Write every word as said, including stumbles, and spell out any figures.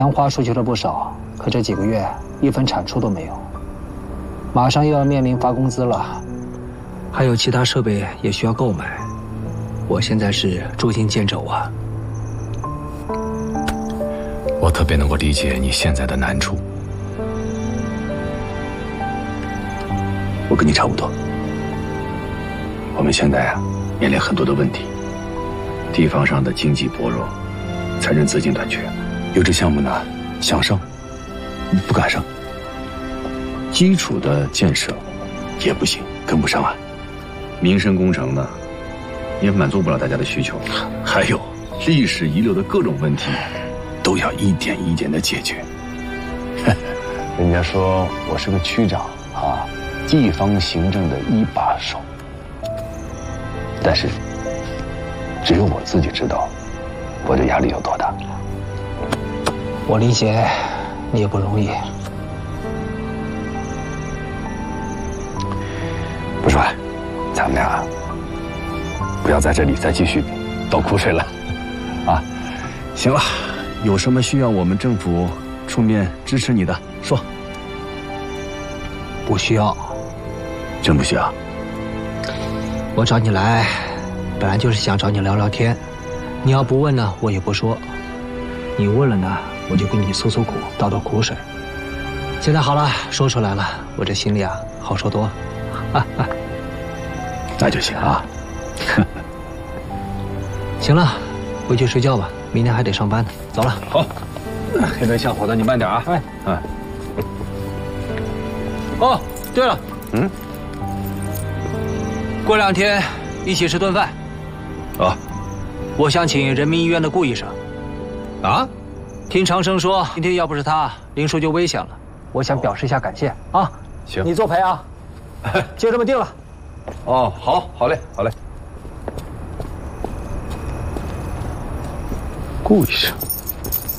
兰花出去了不少，可这几个月一分产出都没有。马上又要面临发工资了，还有其他设备也需要购买。我现在是捉襟见肘啊。 我特别能够理解你现在的难处。我跟你差不多。我们现在啊，面临很多的问题，地方上的经济薄弱，财政资金短缺。 有这项目呢，想上不敢上，基础的建设也不行，跟不上啊。民生工程呢，也满足不了大家的需求，还有历史遗留的各种问题，都要一点一点的解决。人家说我是个区长啊，地方行政的一把手，但是只有我自己知道，我的压力有多大。 我理解，你也不容易。 不帅，咱们俩不要在这里再继续倒苦水了，啊！行了，有什么需要我们政府出面支持你的，说。 不需要， 真不需要。 我找你来，本来就是想找你聊聊天。你要不问呢，我也不说；你问了呢。 我就跟你诉诉苦，倒倒苦水。现在好了，说出来了，我这心里啊好受多了。啊啊、 那就行啊。 行了，回去睡觉吧，明天还得上班呢。走了。 好，黑灯瞎火的，你慢点啊。哎，嗯。 哦，对了， 嗯， 过两天一起吃顿饭。 啊， 我想请人民医院的顾医生。 啊？ 听长生说，今天要不是他，林叔就危险了。我想表示一下感谢啊！ 行， 你作陪啊，就这么定了。 哦，好，好嘞，好嘞。顾医生。